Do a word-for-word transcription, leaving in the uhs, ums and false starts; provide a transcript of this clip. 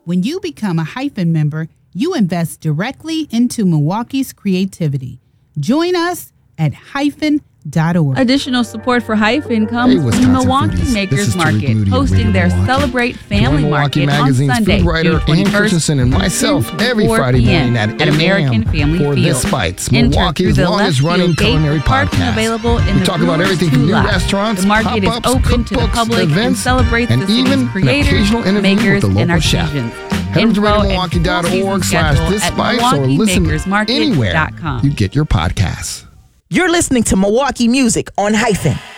When you become a Hyphen member, you invest directly into Milwaukee's creativity. Join us at hyphen dot org. Additional support for Hyphen comes Hey, from Wisconsin the Milwaukee foodies. This Makers is Tariq Market, Moody of hosting Radio their Milwaukee. Celebrate Family Join Milwaukee Market on Magazine's Sunday, food writer June Ann twenty-first, Christensen and myself every four Friday morning p.m. at, at American Family for Field. This Bites, Enter Milwaukee's through the longest left running field gate culinary with parking podcast. available in We the talk about Brewers everything from two new lots. restaurants, The market is pop-ups, open to the cookbooks, public and events, celebrates and the city's even an creators, occasional interview makers, with the and local chef. artisans. Head over to Info radio and milwaukee dot org full slash season this schedule spice at or listen milwaukee makers market anywhere dot com. you get your podcasts. You're listening to Milwaukee Music on Hyphen.